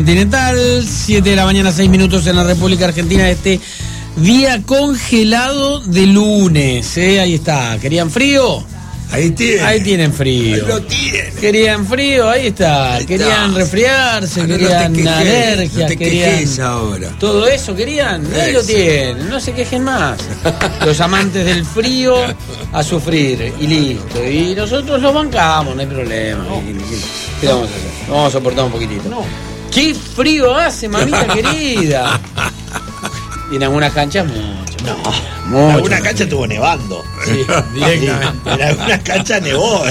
Continental, 7 de la mañana, 6 minutos en la República Argentina, este día congelado de lunes, ahí está. ¿Querían frío? Ahí tienen frío. Ahí lo tienen. ¿Querían frío? Ahí está. ¿Querían resfriarse? ¿Querían alergias? No te ¿Querían quejes ahora. todo eso? ¿Querían? Ahí lo tienen. No se quejen más. Los amantes del frío a sufrir y listo. Y nosotros lo bancamos, no hay problema. ¿Qué vamos a hacer? Vamos a soportar un poquitito. ¡Qué frío hace, mamita querida! Y en algunas canchas mucho. No, en algunas canchas estuvo nevando. Sí, directamente. En algunas canchas nevó,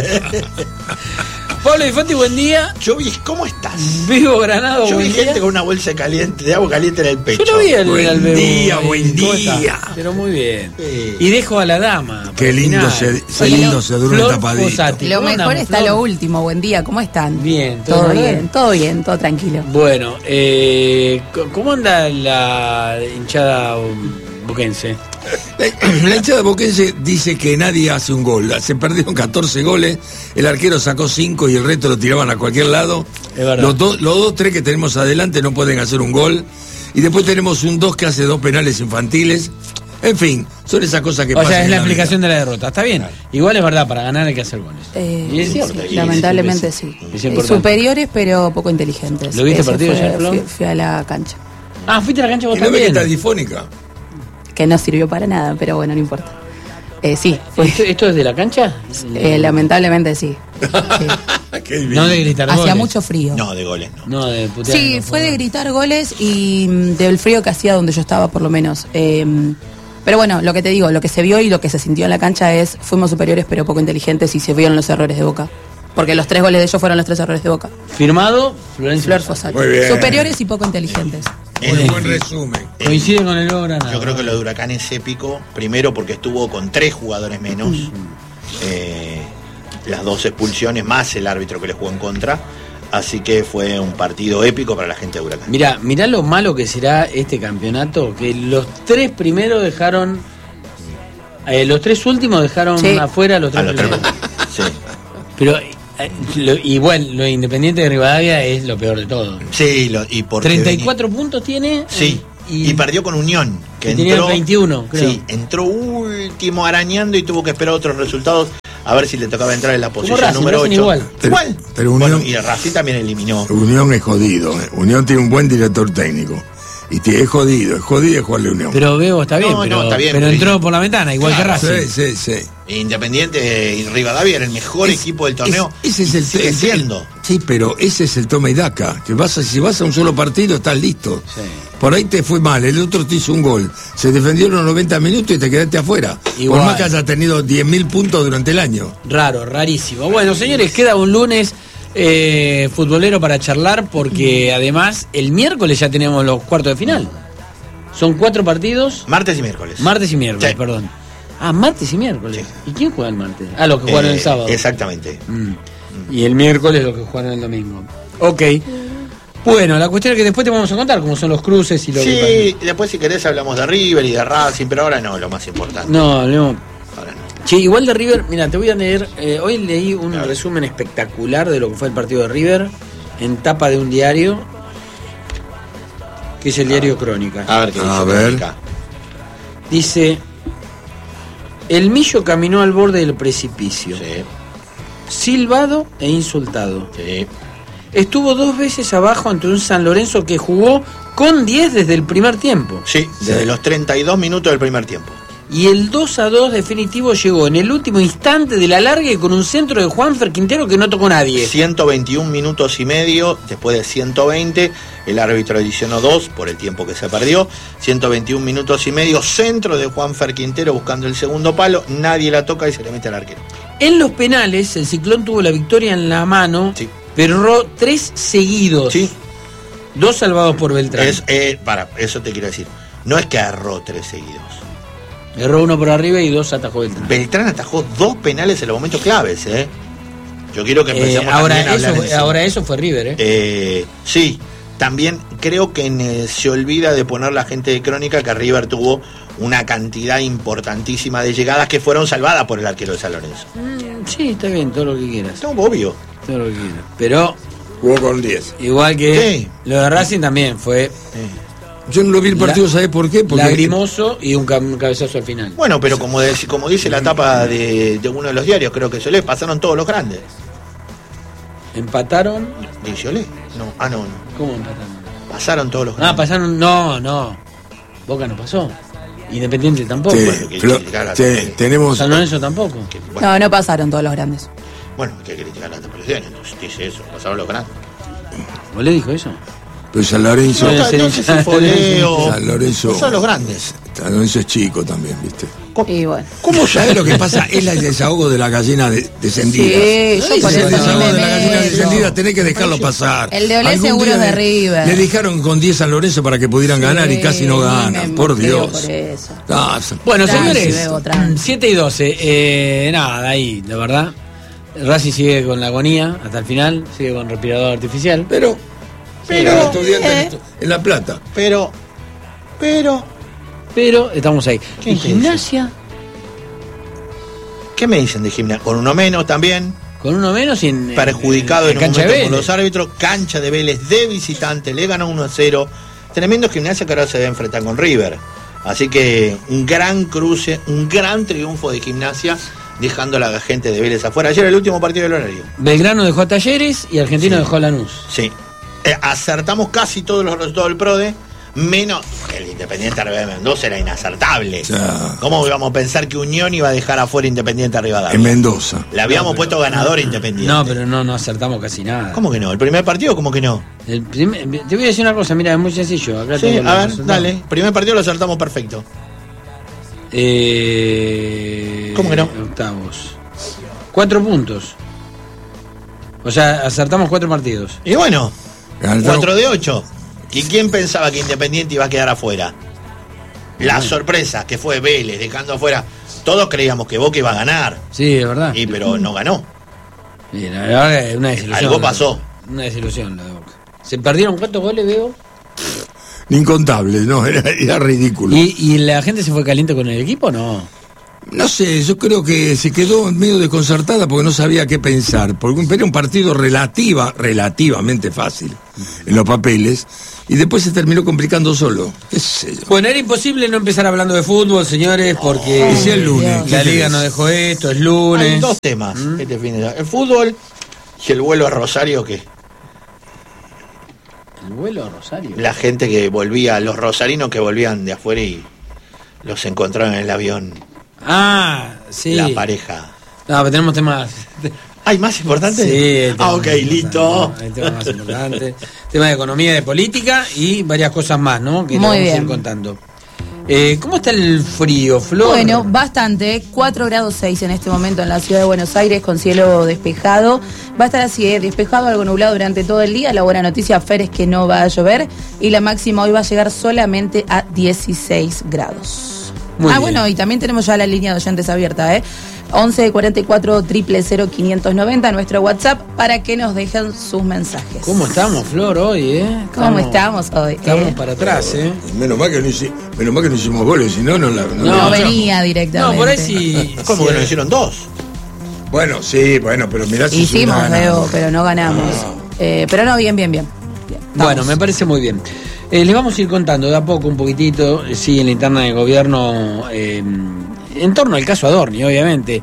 Pablo Infante, buen día. Yo vi, ¿cómo estás? Vivo Granado, Yo vi buen día. gente con una bolsa caliente, de agua caliente en el pecho. Yo lo vi al Buen día, Bebo. buen ¿Cómo día. está? Pero muy bien. Sí. Y dejo a la dama. Qué para lindo el se lindo se duerme Flor tapadito. Fossati. Lo ¿Cómo mejor andamos, está Flor? lo último. Buen día, ¿cómo están? Bien, Todo bien. bien, todo bien, todo tranquilo. Bueno, ¿cómo anda la hinchada boquense? La hinchada boquense dice que nadie hace un gol. Se perdieron 14 goles, el arquero sacó 5 y el resto lo tiraban a cualquier lado. Es verdad. Los dos, tres que tenemos adelante no pueden hacer un gol. Y después tenemos un 2 que hace 2 penales infantiles. En fin, son esas cosas que O pasan. sea, es en la vida. explicación de la derrota. Está bien. Igual es verdad, para ganar hay que hacer goles. Y es Sí, cierto. sí, lamentablemente sí. Es importante. Superiores, pero poco inteligentes. ¿Lo viste Ese partido fue- ayer, Flor? fui a la cancha. Ah, fuiste a la cancha vos ¿Y no ves que también. está difónica? Que no sirvió para nada, pero bueno, no importa. Sí, fui. ¿Esto es de la cancha? Lamentablemente sí. Sí. Qué bien. No de gritar Hacía goles. mucho frío. No, de goles no. No, de putear. Sí, no, fue por- de gritar goles y del frío que hacía donde yo estaba, por lo menos. Pero bueno, lo que te digo, lo que se vio y lo que se sintió en la cancha es, fuimos superiores pero poco inteligentes y se vieron los errores de Boca. Porque los 3 goles de ellos fueron los 3 errores de Boca. Firmado, Florencio Flor Fossati. Fossati. Muy bien. Superiores y poco inteligentes. Un buen resumen. Coincide con el nuevo Granada. Yo creo que lo de Huracán es épico. Primero porque estuvo con 3 jugadores menos. Las 2 expulsiones más el árbitro que le jugó en contra. Así que fue un partido épico para la gente de Huracán. Mirá lo malo que será este campeonato, que los 3 primeros dejaron, los 3 últimos dejaron Sí. afuera a los 3 A los tres- primeros. Sí. Pero igual, lo Independiente de Rivadavia es lo peor de todo. Sí, y porque 34 puntos tiene. Sí. Y perdió con Unión, que tenía entró 21, creo. Sí, entró último arañando y tuvo que esperar otros resultados a ver si le tocaba entrar en la posición Racing, número Racing 8. igual. Pero Bueno, Unión, y Racing también eliminó. Unión es jodido. Unión tiene un buen director técnico. Y es jodido jugarle a Unión. Pero Bebo está bien, No, pero, está bien, pero pero- entró por la ventana, igual Claro, que Racing. Sí. Independiente y Rivadavia era el mejor equipo del torneo. Ese es el sigue siendo. Sí, pero ese es el toma y daca. Que si vas a un solo partido, estás listo. Sí. Por ahí te fue mal, el otro te hizo un gol. Se defendió los 90 minutos y te quedaste afuera. Igual. Por más que hayas tenido 10.000 puntos durante el año. Raro, rarísimo. Bueno, señores, queda un lunes futbolero para charlar porque además el miércoles ya tenemos los cuartos de final. Son 4 partidos, Martes y miércoles. martes y miércoles, Sí. perdón. Ah, martes y miércoles. Sí. ¿Y quién juega el martes? Ah, los que jugaron el sábado. Exactamente. Y el miércoles los que jugaron el domingo. Ok. Bueno, la cuestión es que después te vamos a contar cómo son los cruces y lo que Sí, después si querés hablamos de River y de Racing, pero ahora no, lo más importante. No, no. Ahora no. Che, igual de River, mira, te voy a leer. Hoy leí un A ver. resumen espectacular de lo que fue el partido de River en tapa de un diario, que es el diario Crónica. A ver qué dice. A ver. Crónica. Dice: el Millo caminó al borde del precipicio, Sí, silbado e insultado. sí. Estuvo 2 veces abajo ante un San Lorenzo que jugó con 10 desde el primer tiempo. Sí, desde los 32 minutos del primer tiempo. Y el 2-2 definitivo llegó en el último instante de la larga y con un centro de Juanfer Quintero que no tocó nadie. 121 minutos y medio, después de 120, el árbitro adicionó 2 por el tiempo que se perdió. 121 minutos y medio, centro de Juanfer Quintero buscando el segundo palo, nadie la toca y se le mete al arquero. En los penales, el Ciclón tuvo la victoria en la mano, Sí. pero erró 3 seguidos. Sí. 2 salvados por Beltrán. Eso te quiero decir. No es que erró 3 seguidos. Erró 1 por arriba y 2 atajó Beltrán. Beltrán atajó 2 penales en los momentos claves, ¿eh? Yo quiero que empecemos ahora, también a hablar en ahora eso fue River, sí, también creo que se olvida de poner la gente de Crónica que River tuvo una cantidad importantísima de llegadas que fueron salvadas por el arquero de San Lorenzo. Sí, está bien, todo lo que quieras. No, obvio. Todo lo que quieras. Pero Jugó con 10. Igual que Sí. lo de Racing también fue Yo no lo vi el partido, ¿sabés por qué? Porque lagrimoso y un cabezazo al final. Bueno, pero como dice la tapa de uno de los diarios, creo que Solé, pasaron todos los grandes. ¿Empataron? ¿Dice Solé? No. ¿Cómo empataron? Pasaron todos los Ah, grandes. pasaron. No. Boca no pasó. Independiente tampoco. Sí, Bueno, que Flo- criticar a sí, la- tenemos. San Lorenzo tampoco. Bueno, No pasaron todos los grandes. bueno, hay que criticar la tapa de los diarios, entonces dice eso, pasaron los grandes. ¿Vos le dijo eso? Pero San Lorenzo. No, No sé si fue Leo. San Lorenzo. Son los grandes. San Lorenzo es chico también, ¿viste? Y bueno. ¿Cómo sabes lo que pasa? Es el desahogo de la gallina descendida. Sí, yo por Es el eso desahogo me de la gallina meto. descendida, tenés que dejarlo pasar. El de Olé Algún seguro día es de River. Le dejaron con 10 San Lorenzo para que pudieran ganar y casi no ganan, me por mosqueo Dios. por eso. Bueno, Tranqui, señores, Bebo, tranqui. 7 y 12. Nada, ahí, la verdad. Racing sigue con la agonía hasta el final, sigue con respirador artificial. Pero Pero, estudiantes en La Plata. Pero, Pero estamos ahí. ¿Qué ¿En dice? gimnasia? ¿qué me dicen de gimnasia? Con uno menos también, Con uno menos y en. perjudicado en un cancha de momento por Vélez. los árbitros, cancha de Vélez de visitante, le ganó 1-0. Tremendo Gimnasia que ahora se debe enfrentar con River. Así que un gran cruce, un gran triunfo de Gimnasia, dejando a la gente de Vélez afuera. Ayer el último partido del horario. Belgrano dejó a Talleres y Argentino Sí. dejó a Lanús. Sí. Acertamos casi todos los resultados del PRODE, menos el Independiente Rivadavia de Mendoza era inacertable. Ya. ¿Cómo íbamos a pensar que Unión iba a dejar afuera Independiente Rivadavia? En Mendoza. Le habíamos puesto ganador a Independiente. No, pero no acertamos casi nada. ¿Cómo que no? ¿El primer partido? ¿Cómo que no? Te voy a decir una cosa, mira, es muy sencillo. Acá Sí, tengo los a ver, resultados. dale. Primer partido lo acertamos perfecto. ¿Cómo que no? Octavos. 4 puntos. O sea, acertamos 4 partidos. Y bueno, Ganaron- 4 de 8. ¿Y quién pensaba que Independiente iba a quedar afuera? La sorpresa que fue Vélez dejando afuera. Todos creíamos que Boca iba a ganar, Sí, es verdad. pero no ganó. Y la verdad es una desilusión. Algo pasó. Una desilusión la de Boca. ¿Se perdieron cuántos goles, Bebo? Incontable, no, era ridículo. ¿Y la gente se fue caliente con el equipo o no? No sé, yo creo que se quedó medio desconcertada porque no sabía qué pensar. Porque era un partido relativamente fácil en los papeles y después se terminó complicando solo. ¿Qué sé yo? Bueno, era imposible no empezar hablando de fútbol, señores, porque Y si el lunes, la ¿qué liga querés? no dejó esto, es lunes. Hay dos temas este fin de semana. El fútbol y el vuelo a Rosario, que El vuelo a Rosario. la gente que volvía, los rosarinos que volvían de afuera y los encontraron en el avión, Ah, sí. la pareja. No, pero tenemos temas. ¿Hay más importante? Sí, hay temas Ok, más importantes, listo. ¿no? Hay temas más importantes. Temas de economía, de política y varias cosas más, ¿no? Que Muy nos vamos a bien. ir contando. ¿Cómo está el frío, Flor? Bueno, bastante, 4 grados 6 en este momento en la ciudad de Buenos Aires con cielo despejado. Va a estar así, despejado, algo nublado durante todo el día. La buena noticia, Fer, es que no va a llover y la máxima hoy va a llegar solamente a 16 grados. Muy bien. Bueno, y también tenemos ya la línea de oyentes abierta, 11 44 000 590, nuestro WhatsApp, para que nos dejen sus mensajes. ¿Cómo estamos, Flor, hoy, ¿Cómo estamos hoy? Estamos para atrás, ¿eh? Menos mal que no hicimos goles, si no, no la. No venía directamente. No, por ahí sí. ¿Cómo que nos hicieron dos? Bueno, sí, bueno, pero mirá si Hicimos, una gana. Leo, pero no ganamos. Pero no, bien. Bien, Bueno, vamos. me parece muy bien. Les vamos a ir contando de a poco, un poquitito, sí, en la interna de gobierno, en torno al caso Adorni, obviamente.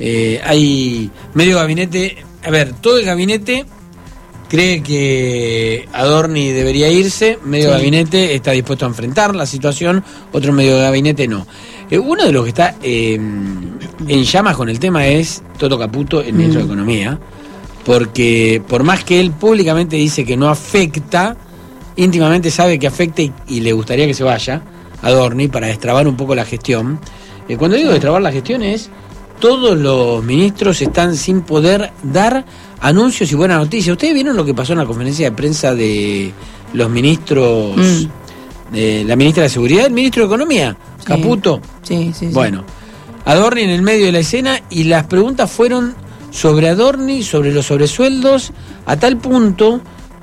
Hay medio gabinete, a ver, todo el gabinete cree que Adorni debería irse, medio Sí. gabinete está dispuesto a enfrentar la situación, otro medio gabinete no. Uno de los que está en llamas con el tema es Toto Caputo, el ministro de Economía, porque por más que él públicamente dice que no afecta, íntimamente sabe que afecta y le gustaría que se vaya Adorni para destrabar un poco la gestión. Cuando digo destrabar la gestión es todos los ministros están sin poder dar anuncios y buenas noticias. ¿Ustedes vieron lo que pasó en la conferencia de prensa de los ministros, de la ministra de Seguridad, el ministro de Economía, Sí. Caputo? Sí. Bueno, Adorni en el medio de la escena y las preguntas fueron sobre Adorni, sobre los sobresueldos, a tal punto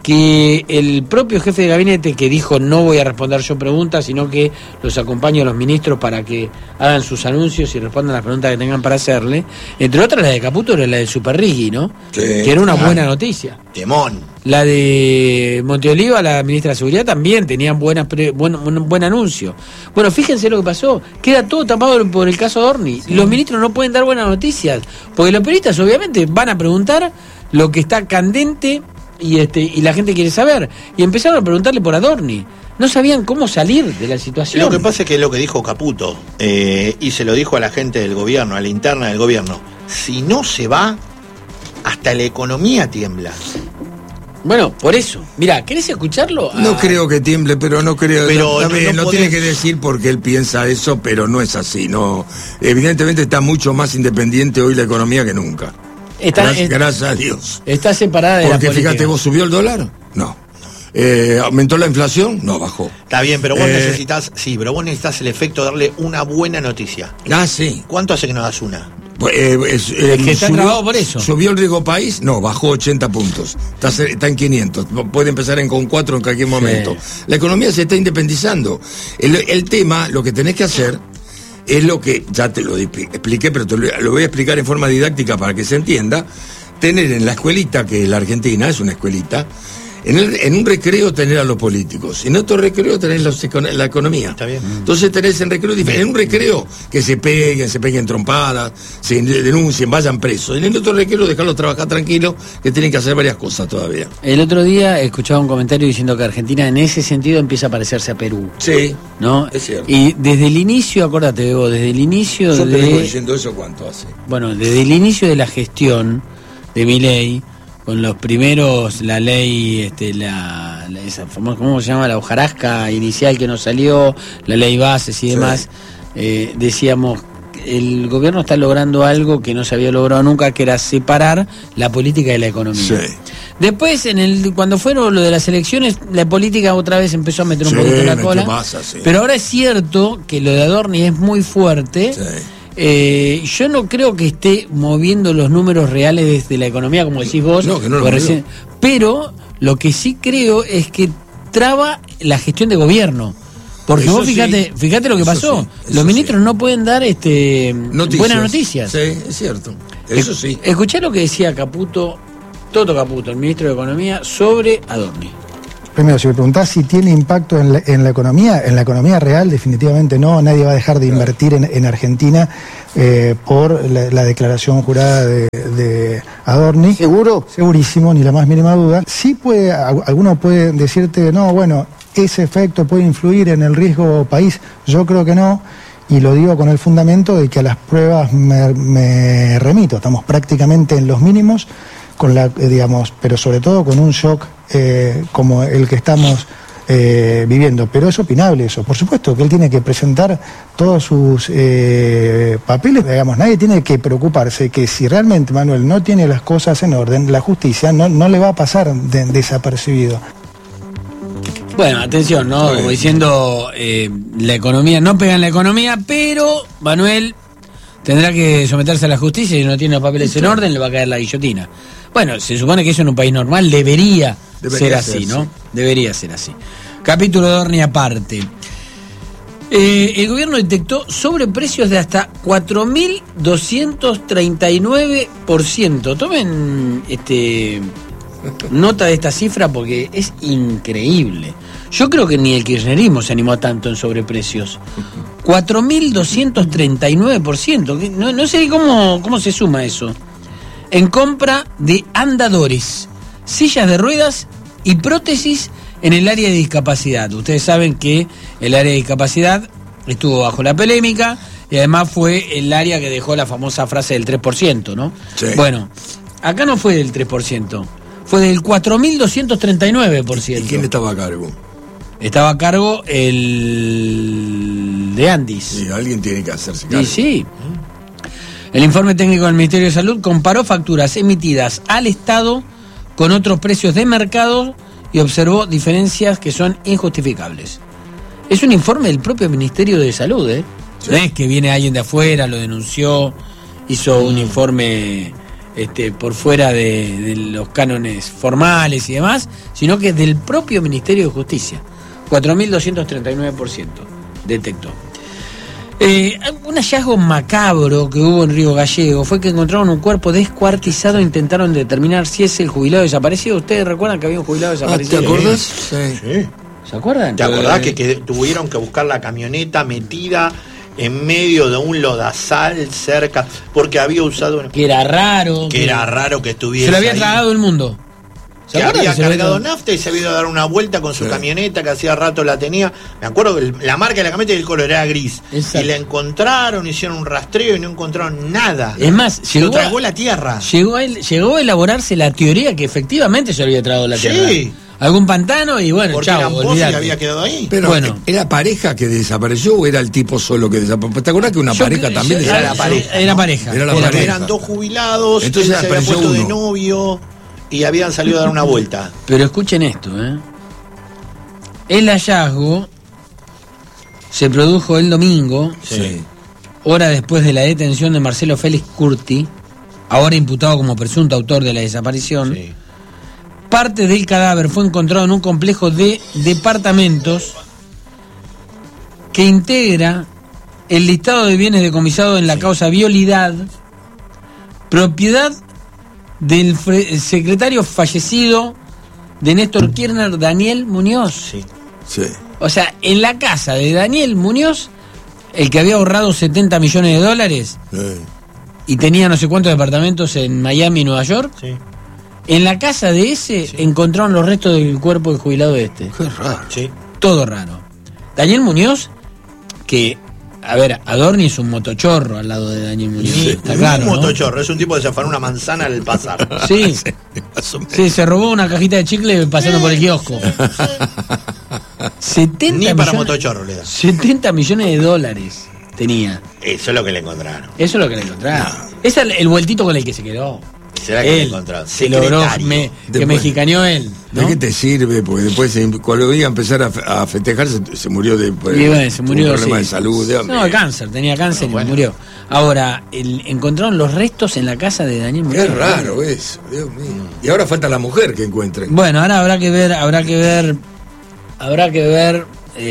que el propio jefe de gabinete, que dijo no voy a responder yo preguntas, sino que los acompaño a los ministros para que hagan sus anuncios y respondan las preguntas que tengan para hacerle, entre otras la de Caputo era la de Superrigui, ¿no? Sí, que era una buena noticia. Temón. La de Monteoliva, la ministra de Seguridad, también tenían un buen anuncio. Bueno, fíjense lo que pasó, queda todo tapado por el caso Adorni. Los ministros no pueden dar buenas noticias, porque los periodistas obviamente van a preguntar lo que está candente y la gente quiere saber. Y empezaron a preguntarle por Adorni. No sabían cómo salir de la situación. Lo que pasa es que es lo que dijo Caputo, y se lo dijo a la gente del gobierno, a la interna del gobierno. Si no se va, hasta la economía tiembla. Bueno, por eso. Mirá, ¿querés escucharlo? No creo que tiemble, pero no creo. Pero no tiene que decir porque él piensa eso, pero no es así. No, evidentemente está mucho más independiente hoy la economía que nunca. Gracias a Dios. Está separada de la política. Porque fíjate, ¿vos subió el dólar? No. ¿Aumentó la inflación? No, bajó. Está bien, pero vos necesitas el efecto de darle una buena noticia. Sí. ¿Cuánto hace que no das una? Es que está trabado por eso. ¿Subió el riesgo país? No, bajó 80 puntos. Está en 500. Puede empezar con 4 en cualquier momento. Sí. La economía se está independizando. El tema, lo que tenés que hacer, es lo que ya te lo expliqué, pero te lo voy a explicar en forma didáctica para que se entienda. Tener en la escuelita, que la Argentina es una escuelita, en un recreo tener a los políticos, en otro recreo tener la economía. Está bien. Entonces tenés en recreo diferente. En un recreo que se peguen trompadas, se denuncien, vayan presos. En el otro recreo dejarlos trabajar tranquilos, que tienen que hacer varias cosas todavía. El otro día escuchaba un comentario diciendo que Argentina en ese sentido empieza a parecerse a Perú. Sí, ¿no? Es cierto. Y desde el inicio, acordate, Bebo, desde el inicio Yo te vengo diciendo eso, ¿cuánto hace? Bueno, desde el inicio de la gestión de Milei, con los primeros, la ley, esa famosa, ¿cómo se llama? La hojarasca inicial que nos salió, la ley bases y demás, decíamos, el gobierno está logrando algo que no se había logrado nunca, que era separar la política de la economía. Sí. Después, cuando fueron lo de las elecciones, la política otra vez empezó a meter un poquito la cola. Pero ahora es cierto que lo de Adorni es muy fuerte. Sí. Yo no creo que esté moviendo los números reales desde la economía, como decís vos, no, que no pero lo que sí creo es que traba la gestión de gobierno. Porque eso vos fíjate lo que pasó. Los ministros no pueden dar buenas noticias. Sí, es cierto. Eso sí. Escuchá lo que decía Toto Caputo, el ministro de Economía, sobre Adorni. Primero, si me preguntás si tiene impacto en la economía real, definitivamente no. Nadie va a dejar de invertir en Argentina por la declaración jurada de Adorni. ¿Seguro? Segurísimo, ni la más mínima duda. Sí alguno puede decirte, no, bueno, ese efecto puede influir en el riesgo país. Yo creo que no, y lo digo con el fundamento de que a las pruebas me remito. Estamos prácticamente en los mínimos, pero sobre todo con un shock como el que estamos viviendo. Pero es opinable eso. Por supuesto que él tiene que presentar todos sus papeles. Nadie tiene que preocuparse que si realmente Manuel no tiene las cosas en orden, la justicia no le va a pasar desapercibido. Bueno, atención, ¿no? Como diciendo, la economía, no pega en la economía, pero Manuel tendrá que someterse a la justicia y si no tiene los papeles en orden, le va a caer la guillotina. Bueno, se supone que eso en un país normal debería ser así, ¿no? Debería ser así. Capítulo de Adorni aparte. El gobierno detectó sobreprecios de hasta 4.239%. Tomen nota de esta cifra porque es increíble. Yo creo que ni el kirchnerismo se animó tanto en sobreprecios. 4.239%. No sé cómo se suma eso. En compra de andadores, sillas de ruedas y prótesis en el área de discapacidad. Ustedes saben que el área de discapacidad estuvo bajo la polémica y además fue el área que dejó la famosa frase del 3%, ¿no? Sí. Bueno, acá no fue del 3%, fue del 4.239%. ¿Y quién estaba a cargo? Estaba a cargo el de Andis. Sí, alguien tiene que hacerse cargo. Y sí. El informe técnico del Ministerio de Salud comparó facturas emitidas al Estado con otros precios de mercado y observó diferencias que son injustificables. Es un informe del propio Ministerio de Salud, ¿eh? Sí. No es que viene alguien de afuera, lo denunció, hizo un informe por fuera de los cánones formales y demás, sino que del propio Ministerio de Justicia. 4.239% detectó. Un hallazgo macabro que hubo en Río Gallego fue que encontraron un cuerpo descuartizado e intentaron determinar si es el jubilado desaparecido. ¿Ustedes recuerdan que había un jubilado desaparecido? ¿Te acordás? Sí. ¿Se acuerdan? ¿Te acordás que tuvieron que buscar la camioneta metida en medio de un lodazal cerca? Porque había usado... Que era raro. Que era raro que estuviese se lo había ahí. tragado el mundo. Que había cargado nafta y se había ido a dar una vuelta con su camioneta que hacía rato la tenía. Me acuerdo que la marca de la camioneta y el color era gris. Exacto. Y la encontraron, hicieron un rastreo y no encontraron nada. Es más, se lo tragó la tierra. Llegó a elaborarse la teoría que efectivamente se había tragado la tierra. Sí. Algún pantano y bueno, porque chao, y había quedado ahí. Pero bueno, ¿era pareja que desapareció o era el tipo solo que desapareció? ¿Te acordás que una pareja también era la pareja? Era pareja. Era la pareja. Eran dos jubilados, entonces él se había apareció puesto de uno. novio y habían salido a dar una vuelta. Pero escuchen esto, El hallazgo se produjo el domingo, Sí. hora después de la detención de Marcelo Félix Curti, ahora imputado como presunto autor de la desaparición. Sí. Parte del cadáver fue encontrado en un complejo de departamentos que integra el listado de bienes decomisados en la causa Violidad, propiedad del secretario fallecido de Néstor Kirchner, Daniel Muñoz. Sí. Sí. O sea, en la casa de Daniel Muñoz, el que había ahorrado $70 millones y tenía no sé cuántos departamentos en Miami y Nueva York, Sí. en la casa de ese encontraron los restos del cuerpo del jubilado este. Qué raro. Sí. Todo raro. Daniel Muñoz, que, a ver, Adorni es un motochorro al lado de Daniel Muñoz. Sí, Está claro, un ¿no? motochorro, es un tipo que se afanó una manzana al pasar. Sí, Más o menos. sí, se robó una cajita de chicle pasando por el kiosco. 70 Ni para millones, motochorro le da. $70 millones tenía. Eso es lo que le encontraron. Eso es lo que le encontraron. Ese es el vueltito con el que se quedó. ¿Será que le Él encontraron? se logró que Después. mexicaneó él, ¿De ¿no? qué te sirve? Porque después, cuando iba a empezar a festejar, se murió de Y bueno, se murió, un problema sí. de salud. De hambre. No, de cáncer, tenía cáncer y murió. Ahora, encontraron los restos en la casa de Daniel Qué Muñoz. raro eso, Dios mío. Y ahora falta la mujer que encuentren. Bueno, ahora habrá que ver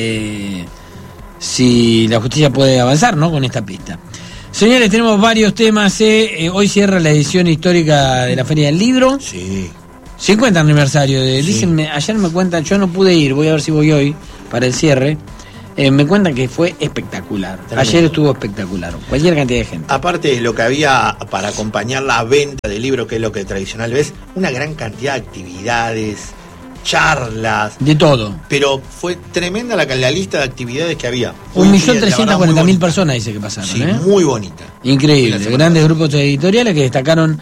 si la justicia puede avanzar, ¿no? Con esta pista. Señores, tenemos varios temas. Hoy cierra la edición histórica de la Feria del Libro. Sí. 50 aniversario. Ayer me cuentan, yo no pude ir, voy a ver si voy hoy para el cierre. Me cuentan que fue espectacular. Tremendo. Ayer estuvo espectacular. Cualquier cantidad de gente. Aparte de lo que había para acompañar la venta del libro, que es lo que tradicional ves, una gran cantidad de actividades, charlas, De todo. pero fue tremenda la lista de actividades que había. 1.340.000 personas dice que pasaron. Sí, muy bonita. Increíble. La semana Grandes grupos editoriales que destacaron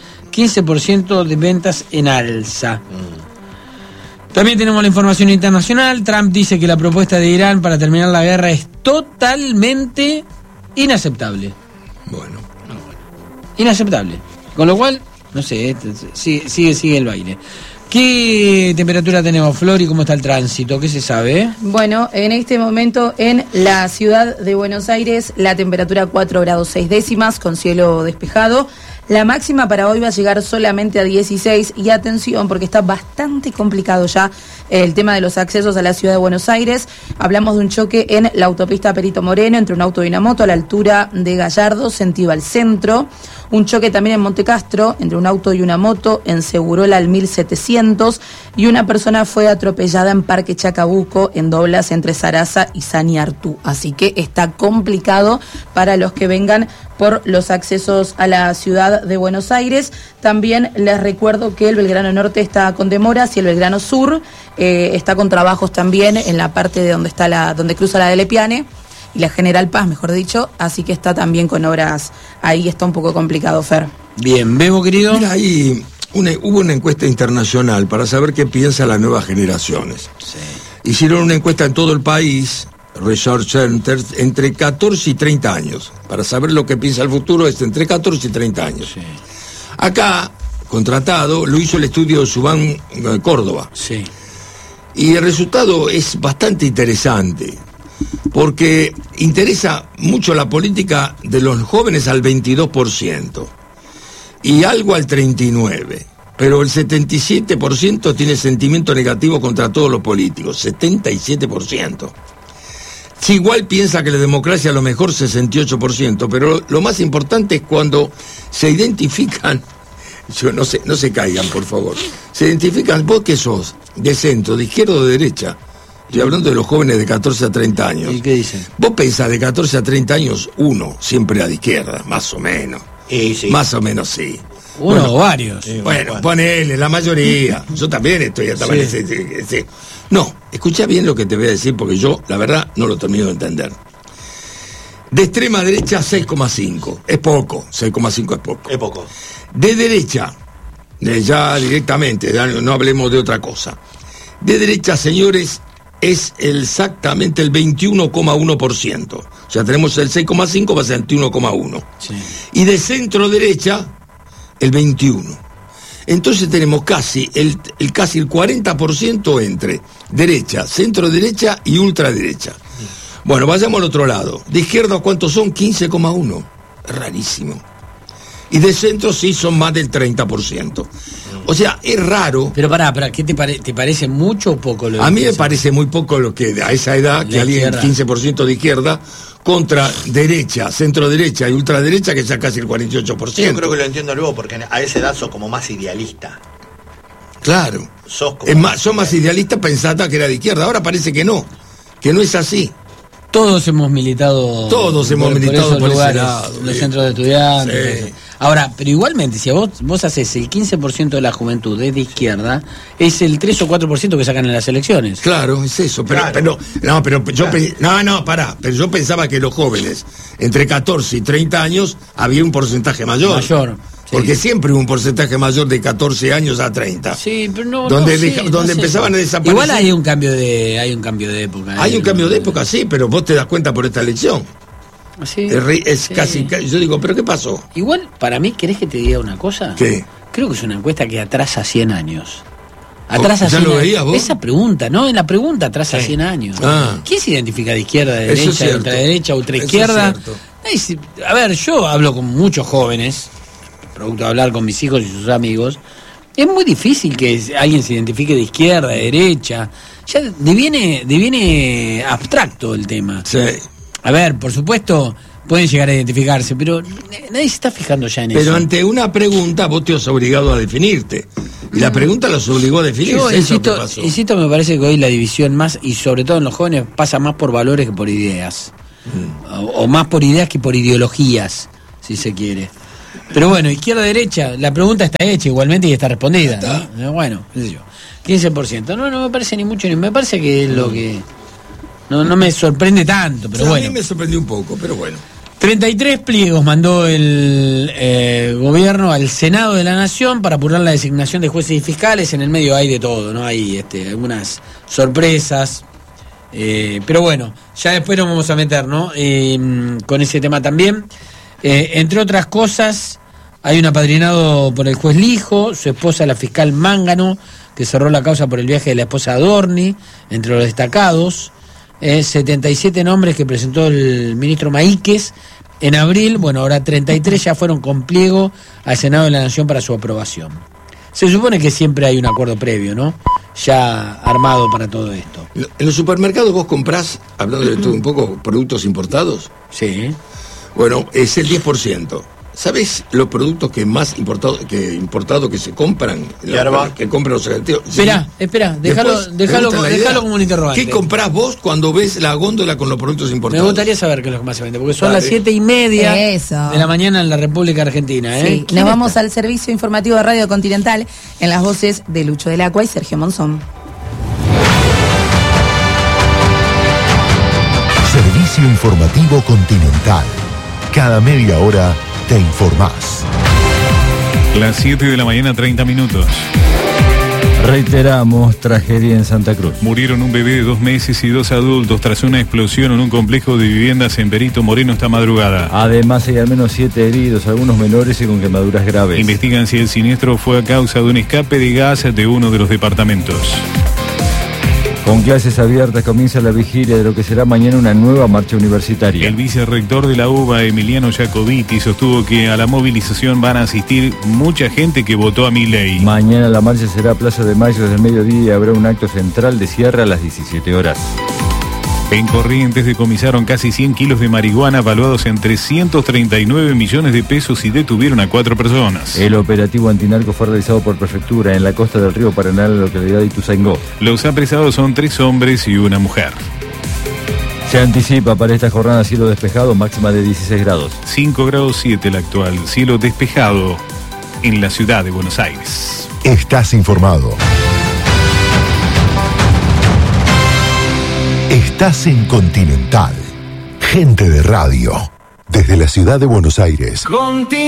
15% de ventas en alza. También tenemos la información internacional. Trump dice que la propuesta de Irán para terminar la guerra es totalmente inaceptable. Bueno. Inaceptable. Con lo cual, no sé, sigue el baile. ¿Qué temperatura tenemos, Flor, y cómo está el tránsito? ¿Qué se sabe? Bueno, en este momento en la ciudad de Buenos Aires la temperatura 4 grados 6 décimas con cielo despejado. La máxima para hoy va a llegar solamente a 16 y atención porque está bastante complicado ya el tema de los accesos a la ciudad de Buenos Aires. Hablamos de un choque en la autopista Perito Moreno entre un auto y una moto a la altura de Gallardo, sentido al centro. Un choque también en Montecastro entre un auto y una moto en Segurola al 1700 y una persona fue atropellada en Parque Chacabuco en Doblas entre Sarasa y Saniartú. Así que está complicado para los que vengan por los accesos a la ciudad de Buenos Aires. También les recuerdo que el Belgrano Norte está con demoras y el Belgrano Sur está con trabajos también en la parte de donde cruza la de Lepiane y la General Paz, mejor dicho, así que está también con obras, ahí está un poco complicado, Fer. Bien, Bebo, querido. Mira, ahí hubo una encuesta internacional para saber qué piensan las nuevas generaciones. Sí. Hicieron una encuesta en todo el país, Research Center, entre 14 y 30 años. Para saber lo que piensa el futuro es entre 14 y 30 años. Sí. Acá, contratado, lo hizo el estudio Subán Córdoba. Sí. Y el resultado es bastante interesante, porque interesa mucho la política de los jóvenes al 22%. y algo al 39%. Pero el 77% tiene sentimiento negativo contra todos los políticos. 77%. Si igual piensa que la democracia a lo mejor 68%, pero lo más importante es cuando se identifican, no se caigan, por favor, se identifican, ¿vos qué sos? ¿De centro, de izquierda o de derecha? Estoy hablando de los jóvenes de 14 a 30 años. ¿Y qué dicen? Vos pensás de 14 a 30 años, uno siempre a de izquierda, más o menos. Sí. Más o menos sí. Uno o varios. Bueno, ponele, la mayoría. Yo también estaba en ese. No, escucha bien lo que te voy a decir, porque yo, la verdad, no lo termino de entender. De extrema derecha, 6,5. Es poco, 6,5 es poco. Es poco. De derecha, ya directamente, ya no hablemos de otra cosa. De derecha, señores, es exactamente el 21,1%. O sea, tenemos el 6,5, va a ser el 21,1. Sí. Y de centro derecha, el 21%. Entonces tenemos casi el 40% entre derecha, centro derecha y ultraderecha. Bueno, vayamos al otro lado. De izquierda, ¿cuántos son? 15,1. Rarísimo. Y de centro sí son más del 30%. O sea, es raro. Pero pará, ¿qué te parece mucho o poco? A mí me parece muy poco lo que a esa edad, que alguien 15% de izquierda contra derecha, centro derecha y ultraderecha, que ya casi el 48%. Sí, yo creo que lo entiendo luego, porque a esa edad sos como más idealista. Claro. Sos más idealista pensando que era de izquierda. Ahora parece que no es así. Todos hemos militado. Todos hemos militado por lugares, ese lado. los centros de estudiantes. Sí. Ahora, pero igualmente, si vos haces el 15% de la juventud es de izquierda, es el 3 o 4% que sacan en las elecciones. Claro, es eso. Pero yo pensaba que los jóvenes entre 14 y 30 años había un porcentaje mayor. Sí. Porque siempre hubo un porcentaje mayor de 14 años a 30. Sí, pero no. Donde empezaban a desaparecer. Igual hay un cambio de época. Hay un cambio de época, sí, pero vos te das cuenta por esta elección. Sí, es casi. Yo digo, ¿pero qué pasó? Igual, para mí, ¿querés que te diga una cosa? ¿Qué? Creo que es una encuesta que atrasa 100 años. Atrasa ¿Ya 100 lo años. veías vos? Esa pregunta, ¿no? En la pregunta atrasa 100 años. ¿Quién se identifica de izquierda, de derecha, de ultraderecha, ultraizquierda? A ver, yo hablo con muchos jóvenes, producto de hablar con mis hijos y sus amigos. Es muy difícil que alguien se identifique de izquierda, de derecha. Ya deviene abstracto el tema. Sí. A ver, por supuesto, pueden llegar a identificarse, pero nadie se está fijando ya en eso. Pero ante una pregunta vos te has obligado a definirte. Y la pregunta los obligó a definirse. Yo insisto, me parece que hoy la división más, y sobre todo en los jóvenes, pasa más por valores que por ideas. O más por ideas que por ideologías, si se quiere. Pero bueno, izquierda-derecha, la pregunta está hecha igualmente y está respondida, ¿no? Bueno, qué sé yo. 15%. No me parece ni mucho, ni me parece que es lo que... No me sorprende tanto, pero bueno. A mí me sorprendió un poco, pero bueno. 33 pliegos mandó el gobierno al Senado de la Nación para apurar la designación de jueces y fiscales. En el medio hay de todo, ¿no? Hay algunas sorpresas. Pero bueno, ya después nos vamos a meter, ¿no? Con ese tema también. Entre otras cosas, hay un apadrinado por el juez Lijo, su esposa la fiscal Mángano, que cerró la causa por el viaje de la esposa Adorni, entre los destacados. 77 nombres que presentó el ministro Maíquez en abril. Bueno, ahora 33 ya fueron con pliego al Senado de la Nación para su aprobación. Se supone que siempre hay un acuerdo previo, ¿no? Ya armado para todo esto. ¿En los supermercados vos comprás, hablando de todo un poco, productos importados? Sí. Bueno, es el 10%. ¿Sabés los productos que más importados que se compran? Que compran los argentinos. Espera, déjalo como un interrogante. ¿Qué comprás vos cuando ves la góndola con los productos importados? Me gustaría saber qué es lo que más se vende, porque son las 7:30 de la mañana en la República Argentina. Sí, nos vamos al servicio informativo de Radio Continental en las voces de Lucho del Acua y Sergio Monzón. Servicio informativo Continental. Cada media hora te informás. Las 7 de la mañana, 30 minutos. Reiteramos, tragedia en Santa Cruz. Murieron un bebé de 2 meses y 2 adultos tras una explosión en un complejo de viviendas en Perito Moreno esta madrugada. Además hay al menos 7 heridos, algunos menores y con quemaduras graves. Investigan si el siniestro fue a causa de un escape de gas de uno de los departamentos. Con clases abiertas comienza la vigilia de lo que será mañana una nueva marcha universitaria. El vicerrector de la UBA, Emiliano Jacobiti, sostuvo que a la movilización van a asistir mucha gente que votó a Milei. Mañana la marcha será a Plaza de Mayo desde el mediodía y habrá un acto central de cierre a las 17 horas. En Corrientes decomisaron casi 100 kilos de marihuana valuados en 339 millones de pesos y detuvieron a 4 personas. El operativo antinarco fue realizado por prefectura en la costa del río Paraná, en la localidad de Ituzaingó. Los apresados son 3 hombres y una mujer. Se anticipa para esta jornada cielo despejado, máxima de 16 grados. 5 grados 7 el actual, cielo despejado en la ciudad de Buenos Aires. Estás informado. Estás en Continental. Gente de radio. Desde la ciudad de Buenos Aires.